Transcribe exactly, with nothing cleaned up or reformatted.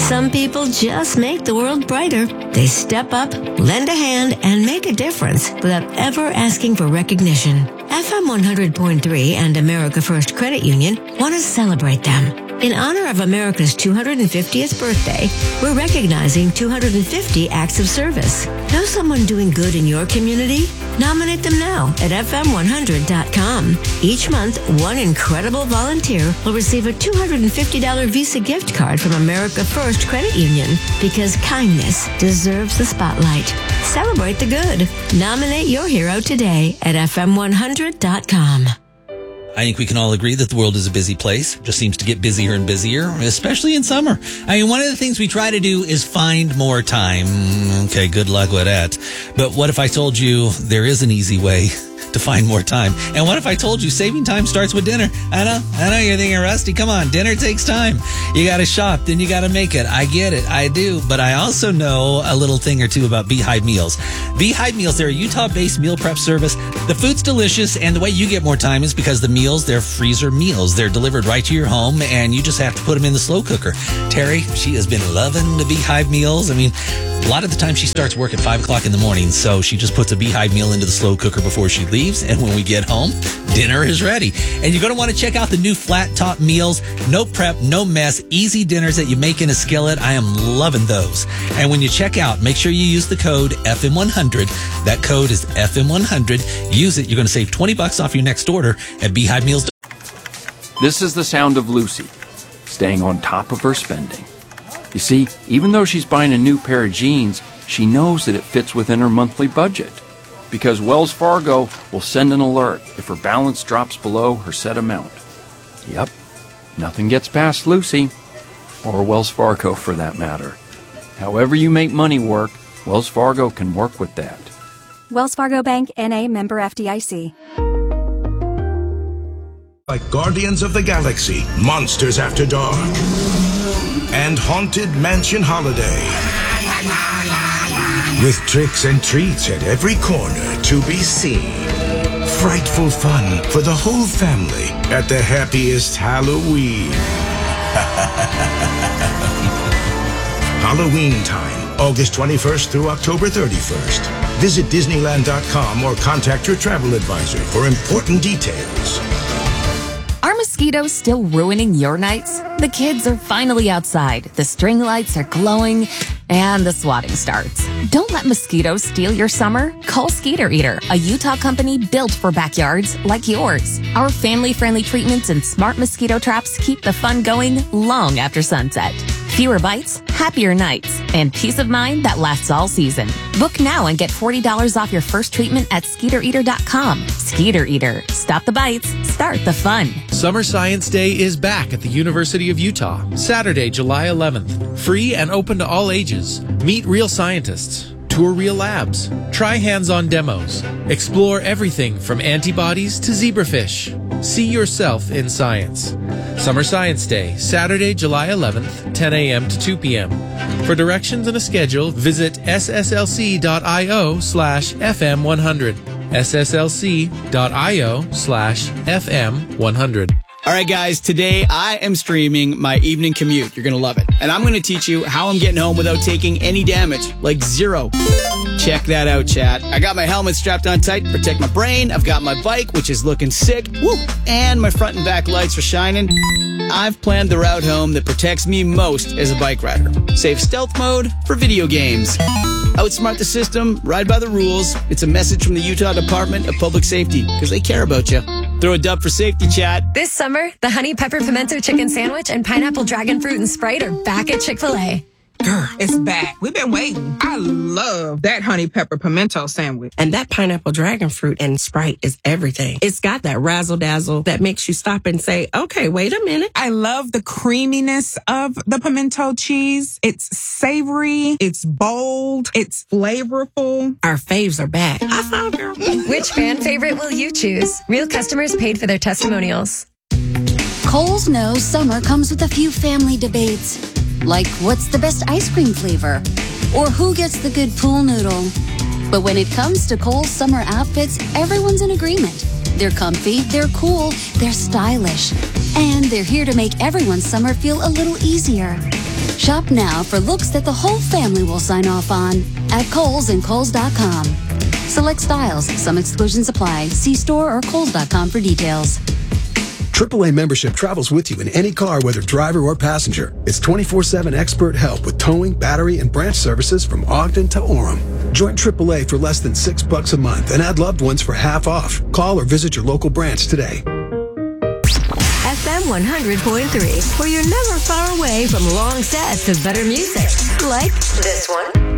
Some people just make the world brighter. They step up, lend a hand, and make a difference without ever asking for recognition. F M one hundred point three and America First Credit Union want to celebrate them. In honor of America's two hundred fiftieth birthday, we're recognizing two hundred fifty acts of service. Know someone doing good in your community? Nominate them now at F M one hundred dot com. Each month, one incredible volunteer will receive a two hundred fifty dollars Visa gift card from America First Credit Union, because kindness deserves the spotlight. Celebrate the good. Nominate your hero today at F M one hundred dot com. I think we can all agree that the world is a busy place. It just seems to get busier and busier, especially in summer. I mean, one of the things we try to do is find more time. Okay, good luck with that. But what if I told you there is an easy way to find more time? And what if I told you saving time starts with dinner? I know, I know you're thinking, Rusty, come on, dinner takes time. You got to shop, then you got to make it. I get it, I do. But I also know a little thing or two about Beehive Meals. Beehive Meals, they're a Utah-based meal prep service. The food's delicious, and the way you get more time is because the meals, they're freezer meals. They're delivered right to your home, and you just have to put them in the slow cooker. Terry, she has been loving the Beehive Meals. I mean, a lot of the time she starts work at five o'clock in the morning, so she just puts a Beehive meal into the slow cooker before she leaves, and when we get home, dinner is ready. And you're going to want to check out the new flat top meals. No prep, no mess, easy dinners that you make in a skillet. I am loving those. And when you check out, make sure you use the code F M one hundred. That code is F M one hundred. Use it. You're going to save twenty bucks off your next order at Beehive Meals. This is the sound of Lucy, staying on top of her spending. You see, even though she's buying a new pair of jeans, she knows that it fits within her monthly budget, because Wells Fargo will send an alert if her balance drops below her set amount. Yep, nothing gets past Lucy, or Wells Fargo for that matter. However you make money work, Wells Fargo can work with that. Wells Fargo Bank, N A, member F D I C. Like Guardians of the Galaxy, Monsters After Dark, and Haunted Mansion Holiday. With tricks and treats at every corner to be seen. Frightful fun for the whole family at the happiest Halloween. Halloween time, August twenty-first through October thirty-first. Visit Disneyland dot com or contact your travel advisor for important details. Are mosquitoes still ruining your nights? The kids are finally outside, the string lights are glowing, and the swatting starts. Don't let mosquitoes steal your summer. Call Skeeter Eater, a Utah company built for backyards like yours. Our family-friendly treatments and smart mosquito traps keep the fun going long after sunset. Fewer bites, happier nights, and peace of mind that lasts all season. Book now and get forty dollars off your first treatment at Skeeter Eater dot com. Skeeter Eater. Stop the bites. Start the fun. Summer Science Day is back at the University of Utah, Saturday, July eleventh. Free and open to all ages. Meet real scientists. Tour real labs. Try hands-on demos. Explore everything from antibodies to zebrafish. See yourself in science. Summer Science Day, Saturday, July eleventh, ten a.m. to two p.m. For directions and a schedule, visit sslc.io slash FM100. sslc.io slash FM100. All right, guys, today I am streaming my evening commute. You're going to love it. And I'm going to teach you how I'm getting home without taking any damage, like zero. Check that out, chat. I got my helmet strapped on tight to protect my brain. I've got my bike, which is looking sick. Woo! And my front and back lights are shining. I've planned the route home that protects me most as a bike rider. Save stealth mode for video games. Outsmart the system, ride by the rules. It's a message from the Utah Department of Public Safety, because they care about you. Throw a dub for safety, chat. This summer, the Honey Pepper Pimento Chicken Sandwich and Pineapple Dragon Fruit and Sprite are back at Chick-fil-A. Girl, it's back. We've been waiting. I love that honey pepper pimento sandwich. And that pineapple dragon fruit and Sprite is everything. It's got that razzle dazzle that makes you stop and say, okay, wait a minute. I love the creaminess of the pimento cheese. It's savory. It's bold. It's flavorful. Our faves are back. I found girl. Which fan favorite will you choose? Real customers paid for their testimonials. Kohl's knows summer comes with a few family debates. Like, what's the best ice cream flavor? Or who gets the good pool noodle? But when it comes to Kohl's summer outfits, everyone's in agreement. They're comfy, they're cool, they're stylish. And they're here to make everyone's summer feel a little easier. Shop now for looks that the whole family will sign off on at Kohl's and Kohl's dot com. Select styles. Some exclusions apply. See store or Kohl's dot com for details. triple A membership travels with you in any car, whether driver or passenger. It's twenty-four seven expert help with towing, battery, and branch services from Ogden to Orem. Join triple A for less than six bucks a month and add loved ones for half off. Call or visit your local branch today. F M one hundred point three, where you're never far away from long sets of better music, like this one.